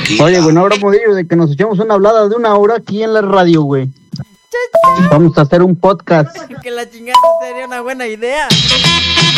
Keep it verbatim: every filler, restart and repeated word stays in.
tranquila. Oye, güey, no hablamos de ello, de que nos echamos una hablada de una hora aquí en la radio, güey. Vamos a hacer un podcast. Que la chingada sería una buena idea.